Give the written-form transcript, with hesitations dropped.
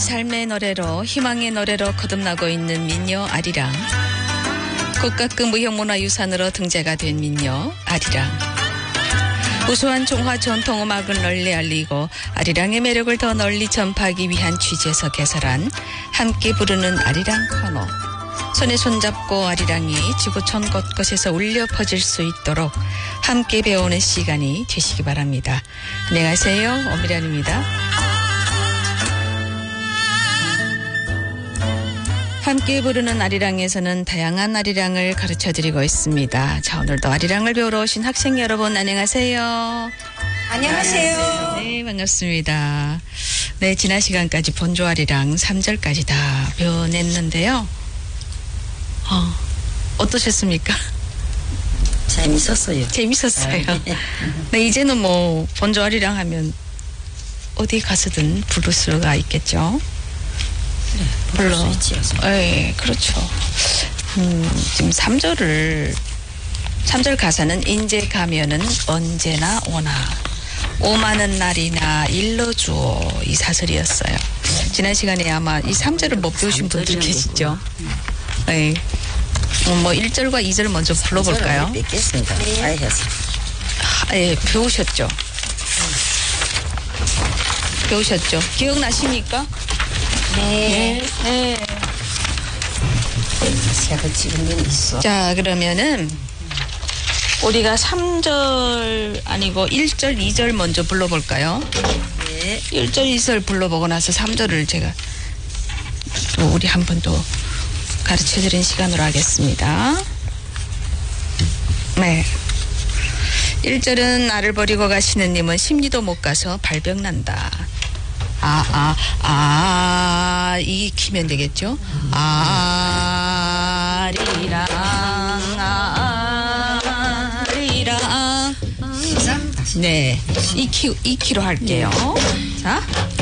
삶의 노래로 희망의 노래로 거듭나고 있는 민요 아리랑. 국가급 무형문화유산으로 등재가 된 민요 아리랑. 우수한 중화 전통음악을 널리 알리고 아리랑의 매력을 더 널리 전파하기 위한 취지에서 개설한 함께 부르는 아리랑 코너. 손에 손잡고 아리랑이 지구촌 곳곳에서 울려 퍼질 수 있도록 함께 배우는 시간이 되시기 바랍니다. 안녕하세요. 오미란입니다. 함께 부르는 아리랑에서는 다양한 아리랑을 가르쳐드리고 있습니다. 자, 오늘도 아리랑을 배우러 오신 학생 여러분 안녕하세요. 안녕하세요. 네, 반갑습니다. 네, 지난 시간까지 본조 아리랑 3절까지 다 배워냈는데요. 어떠셨습니까? 재밌었어요. 재밌었어요. 네, 이제는 뭐 본조 아리랑 하면 어디 가서든 부를 수가 있겠죠. 부를 수 있지요. 네, 그렇죠. 지금 3절 가사는 인제 가면은 언제나 오나 오마는 날이나 일러주오 이 사설이었어요. 지난 시간에 아마 이 3절을 못 배우신 분들 계시죠? 네. 뭐 1절과 2절 먼저 불러볼까요? 뵙겠습니다. 네. 예, 배우셨죠? 배우셨죠? 기억나십니까? 네. 네. 제가 지금 있어. 자, 그러면은 우리가 3절 아니고 1절, 2절 먼저 불러볼까요? 네. 1절, 2절 불러보고 나서 3절을 제가 또 우리 한 번 더 가르쳐드린 시간으로 하겠습니다. 네. 1절은 나를 버리고 가시는 님은 심리도 못 가서 발병난다. 이 키면 되겠죠? 아리랑 아리랑. 네, 이 키로 할게요. 자.